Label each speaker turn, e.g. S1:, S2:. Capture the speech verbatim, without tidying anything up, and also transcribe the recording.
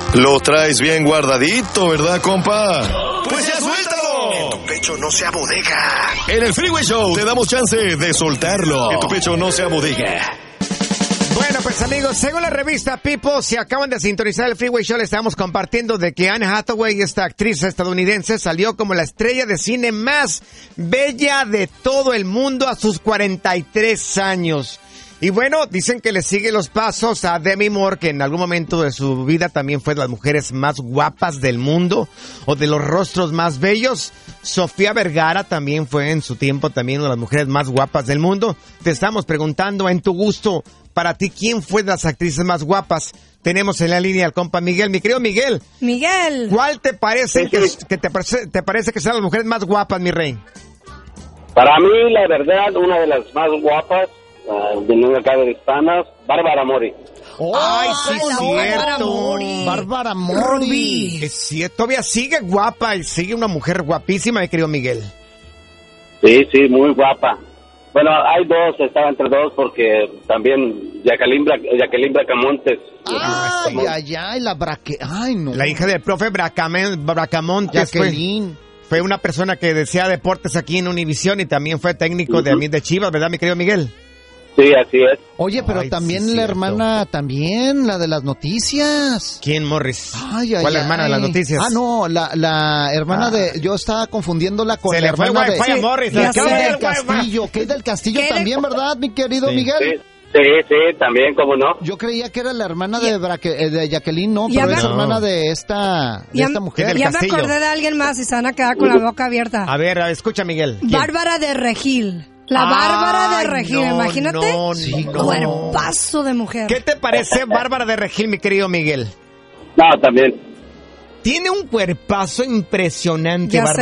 S1: Lo traes bien guardadito, ¿verdad, compa? ¡Pues ya suéltalo!
S2: En tu pecho no sea bodega.
S1: En el Freeway Show te damos chance de soltarlo. Que tu pecho no sea bodega.
S3: Bueno, pues amigos, según la revista People, si acaban de sintonizar el Freeway Show, le estamos compartiendo de que Anne Hathaway, esta actriz estadounidense, salió como la estrella de cine más bella de todo el mundo a sus cuarenta y tres años. Y bueno, dicen que le sigue los pasos a Demi Moore, que en algún momento de su vida también fue de las mujeres más guapas del mundo, o de los rostros más bellos. Sofía Vergara también fue en su tiempo también una de las mujeres más guapas del mundo. Te estamos preguntando, en tu gusto, para ti, ¿quién fue de las actrices más guapas? Tenemos en la línea al compa Miguel. Mi querido Miguel.
S4: Miguel.
S3: ¿Cuál te parece que, que te, parece, te parece que sean las mujeres más guapas, mi rey?
S5: Para mí, la verdad, una de las más guapas, uh, de nunca cabe de hispanas, Bárbara Mori.
S3: Oh, ¡ay, sí, es cierto!
S6: Bárbara Mori.
S3: Es cierto, todavía sigue guapa y sigue una mujer guapísima, mi querido Miguel.
S5: Sí, sí, muy guapa. Bueno, hay dos, estaba entre dos, porque también Jacqueline, Bra Jacqueline Bracamontes.
S6: Ay, ay, ay, la Braque... Ay, no.
S3: La hija del profe Bracamen, Bracamontes.
S6: Jacqueline.
S3: Fue, fue una persona que decía deportes aquí en Univisión y también fue técnico uh-huh. de, de Chivas, ¿verdad, mi querido Miguel?
S5: Sí, así es.
S6: Oye, pero
S3: ay,
S6: también
S3: sí,
S6: la
S3: cierto.
S6: hermana, también, la de las noticias.
S3: ¿Quién, Morris?
S6: Ay, ay,
S3: ¿Cuál
S6: ay.
S3: hermana de las noticias?
S6: Ah, no, la, la hermana ah. de... Yo estaba confundiéndola con
S3: Se
S6: la
S3: le fue
S6: hermana
S3: el wifi
S6: de...
S3: a Morris.
S6: Sí,
S3: Kate
S6: del Castillo, Kate del Castillo también, ¿verdad, mi querido
S3: sí.
S6: Miguel?
S5: Sí. Sí, sí, también, ¿cómo no?
S6: Yo creía que era la hermana de, Braque, de Jacqueline, no, pero
S4: me...
S6: es hermana de esta, de
S4: ya,
S6: esta mujer.
S4: Ya me acordé de alguien más y se van a quedar con la boca abierta.
S3: A ver, escucha, Miguel.
S4: ¿Quién? Bárbara de Regil. La
S3: Ay,
S4: Bárbara de Regil,
S3: no,
S4: imagínate.
S3: No,
S4: sí,
S3: no.
S4: Cuerpazo de mujer.
S3: ¿Qué te parece Bárbara de Regil, mi querido Miguel?
S5: No, también.
S3: Tiene un cuerpazo impresionante,
S4: ya
S3: Bárbara